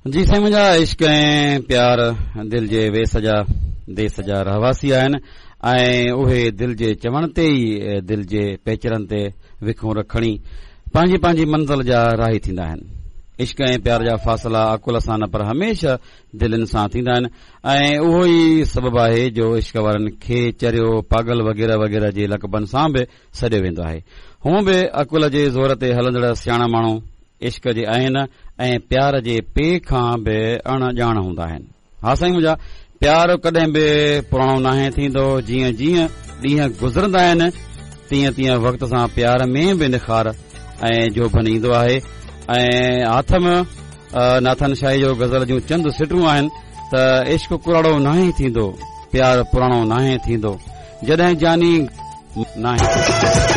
जी साईं, मुंहिंजा इश्क ऐं प्यार दिल जे वेस जा देस जा रहवासी आहिनि ऐं उहे दिल जे चवण ते ई दिल जे पेचरनि ते विखूं रखणी पंहिंजी पंहिंजी मंज़िल जा राही थींदा आहिनि। इश्क ऐं प्यार जा फ़ासिला अकुल सां न पर हमेशा दिलनि सां थींदा आहिनि ऐं उहो ई सबबु आहे जो इश्क वारनि खे चरियो पागल वग़ैरह वग़ैरह जे लक़बनि सां बि सॾियो वेंदो आहे। हूअं बि अकुल जे ज़ोर ते हलंदड़ सियाणा माण्हू इश्क जे आहिनि ऐं प्यार जे पे खां बि अणॼाण हूंदा आहिनि। हा साईं, मुंहिंजा प्यार कॾहिं बि पुराणो नाहे थींदो। जीअं जीअं ॾींहं गुज़रंदा आहिनि तीअं तीअं वक़्त सां प्यार में बि निखार ऐं जोबन ईंदो आहे। ऐं हथ में नाथन शाही जो गज़ल जूं चंद सिटूं आहिनि त इश्क कुराड़ो नाहे थींदो, प्यार पुराणो नाहे थींदो, जॾहिं जानी नाहे।